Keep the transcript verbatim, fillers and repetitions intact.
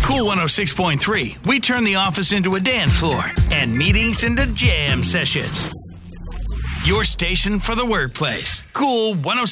Cool one oh six point three. We turn the office into a dance floor and meetings into jam sessions. Your station for the workplace. Cool one oh six.